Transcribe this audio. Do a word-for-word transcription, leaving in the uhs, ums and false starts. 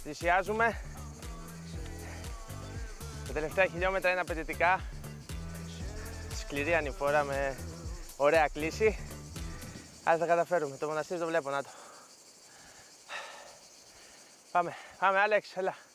Θυσιάζουμε. Τα τελευταία χιλιόμετρα είναι απαιτητικά. Σκληρή ανηφόρα με ωραία κλίση. Αλλά θα καταφέρουμε. Το μοναστήρι το βλέπω, να το. Πάμε, πάμε Άλεξ, έλα.